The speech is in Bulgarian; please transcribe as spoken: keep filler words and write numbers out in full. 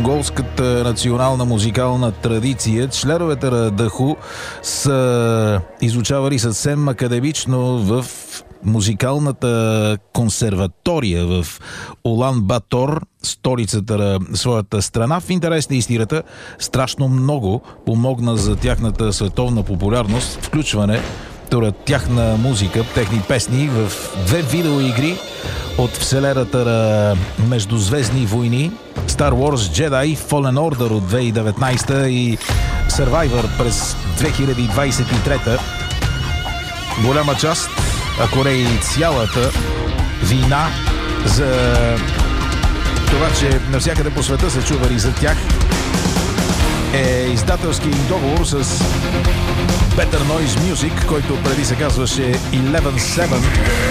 монголската национална музикална традиция. Членовете на Даху са изучавали съвсем академично в музикалната консерватория в Улан Батор, столицата на своята страна. В интерес на истината, страшно много помогна за тяхната световна популярност включване на тяхна музика, техни песни в две видеоигри от вселената на Междузвездни войни: Star Wars Jedi Fallen Order от две хиляди и деветнадесета и Survivor през две хиляди двадесет и трета. Голяма част, ако не и цялата вина за това, че навсякъде по света се чували за тях, е издателски договор с Better Noise Music, който преди се казваше Eleven Seven.